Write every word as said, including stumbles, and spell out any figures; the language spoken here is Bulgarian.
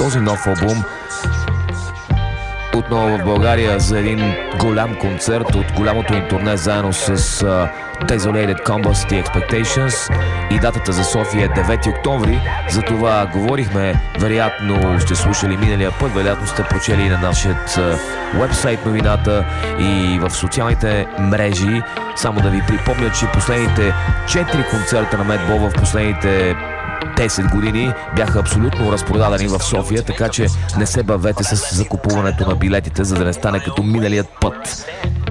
този нов албум отново в България за един голям концерт от голямото им турне заедно с uh, Desolated Combat Expectations, и датата за София е девети октомври. За това говорихме, вероятно сте слушали миналия път, вероятно сте прочели на нашия уебсайт новината и в социалните мрежи. Само да ви припомня, че последните четири концерта на Медбол в последните десет години бяха абсолютно разпродадени в София, така че не се бавете с закупуването на билетите, за да не стане като миналият път.